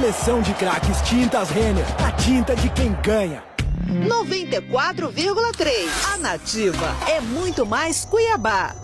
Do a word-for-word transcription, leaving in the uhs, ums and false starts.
Seleção de craques Tintas Renner, a tinta de quem ganha. noventa e quatro vírgula três. A Nativa é muito mais Cuiabá.